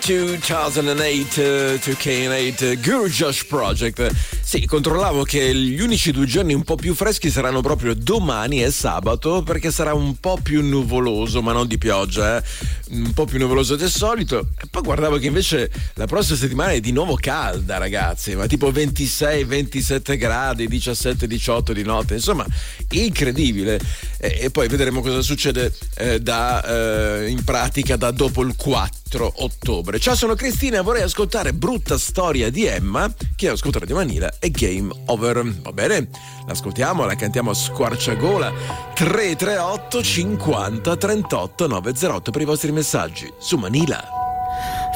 2008 2K8 Guru Josh Project. Sì, controllavo che gli unici 2 giorni un po' più freschi saranno proprio domani e sabato, perché sarà un po' più nuvoloso, ma non di pioggia, un po' più nuvoloso del solito. E poi guardavo che invece la prossima settimana è di nuovo calda, ragazzi, ma tipo 26-27 gradi, 17-18 di notte, insomma, incredibile. E poi vedremo cosa succede in pratica da dopo il 4 ottobre. Ciao, sono Cristina e vorrei ascoltare Brutta storia di Emma, che è ascoltare di Manila e Game Over. Va bene? L'ascoltiamo, la cantiamo a squarciagola. 338 50 38 908 per i vostri messaggi su Manila.